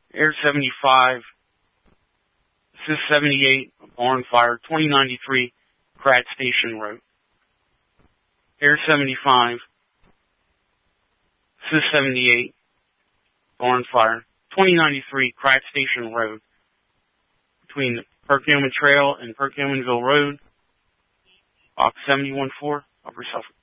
Air 75, Sys 78, barn fire, 2093 Pratt Station Road. Air 75, Sys 78, barn fire, 2093 Pratt Station Road, between Perkiomen Trail and Perkiomenville Road, Box 714, Upper Suffolk.